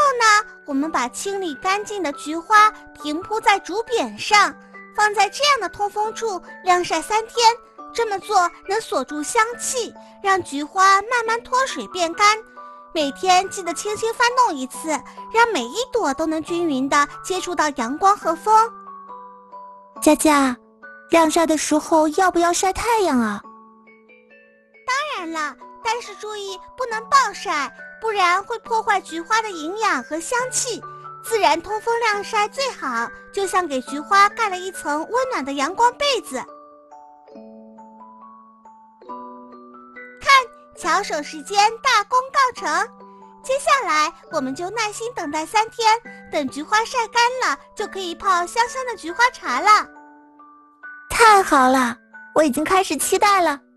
呢，我们把清理干净的菊花平铺在竹匾上，放在这样的通风处晾晒3天。这么做能锁住香气，让菊花慢慢脱水变干。每天记得轻轻翻动一次，让每一朵都能均匀地接触到阳光和风。 佳佳，晾晒的时候要不要晒太阳啊？ 当然了，但是注意不能暴晒，不然会破坏菊花的营养和香气。自然通风晾晒最好，就像给菊花盖了一层温暖的阳光被子。巧手时间大功告成，接下来我们就耐心等待3天，等菊花晒干了，就可以泡香香的菊花茶了。 太好了，我已经开始期待了。